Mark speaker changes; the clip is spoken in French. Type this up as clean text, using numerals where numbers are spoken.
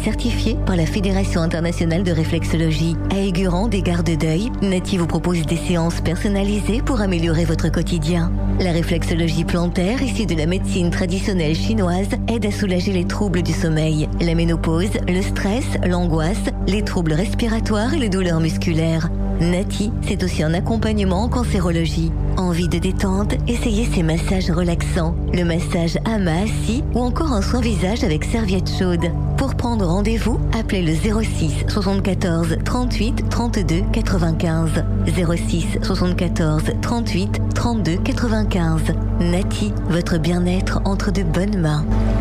Speaker 1: certifié par la Fédération internationale de réflexologie. Aigurant des gardes d'œil, Nati vous propose des séances personnalisées pour améliorer votre quotidien. La réflexologie plantaire, issue de la médecine traditionnelle chinoise, aide à soulager les troubles du sommeil, la ménopause, le stress, l'angoisse, les troubles respiratoires et les douleurs musculaires. Nati, c'est aussi un accompagnement en cancérologie. Envie de détente? Essayez ces massages relaxants, le massage Ama assis ou encore un soin visage avec serviette chaude. Pour prendre rendez-vous, appelez le 06 74 38 32 95. 06 74 38 32 95. Nati, votre bien-être entre de bonnes mains.